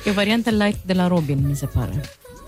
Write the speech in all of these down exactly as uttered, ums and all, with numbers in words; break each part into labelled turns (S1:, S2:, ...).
S1: E varianta light de la Robin, mi se pare.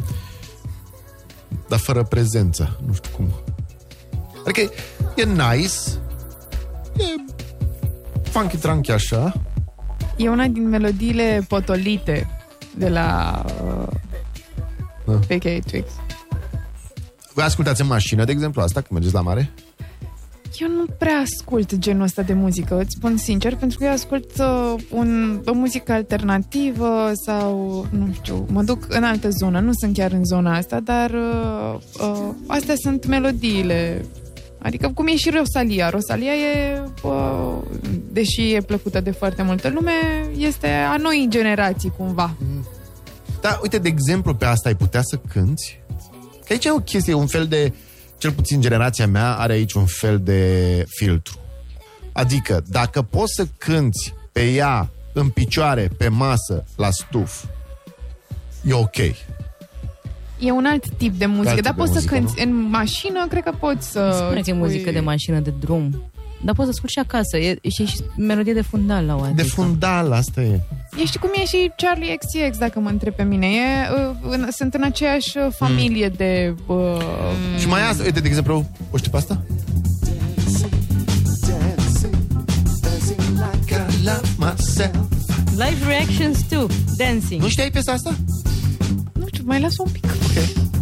S2: Dar fără prezență, nu știu cum. Adică e nice, e funky trunky așa.
S3: E una din melodiile potolite de la uh, P K Tricks.
S2: Voi ascultați în mașină, de exemplu, asta, când mergeți la mare?
S3: Eu nu prea ascult genul ăsta de muzică, îți spun sincer, pentru că eu ascult uh, un, o muzică alternativă sau, nu știu, mă duc în altă zonă, nu sunt chiar în zona asta, dar uh, uh, astea sunt melodiile. Adică cum e și Rosalia. Rosalia e, uh, deși e plăcută de foarte multă lume, este a noi generații cumva.
S2: Da, uite, de exemplu, pe asta ai putea să cânti. Că aici e o chestie, un fel de, cel puțin generația mea are aici un fel de filtru. Adică, dacă poți să cânti pe ea, în picioare, pe masă, la stuf, e ok.
S3: E un alt tip de muzică, dar poți să cânti în mașină, cred că poți să...
S1: Spune că e muzică de mașină, de drum. Dar poți să asculti și acasă. E, e și melodie de fundal la o adică.
S2: De fundal, asta e.
S3: E și cum e și Charlie X C X, dacă mă întreb pe mine. E, uh, în, sunt în aceeași familie mm. de... Uh,
S2: mm. Și mai asta, uite, de exemplu, o știi pe asta?
S1: Live reactions to Dancing.
S2: Nu știai piesa asta?
S3: Nu știu, mai las un pic.
S2: Ok.